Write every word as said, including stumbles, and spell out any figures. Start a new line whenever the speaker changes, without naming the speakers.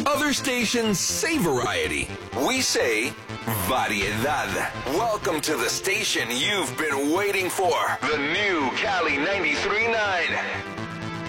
Other stations say variety. We say variedad. Welcome to the station you've been waiting for. The new Cali ninety-three point nine.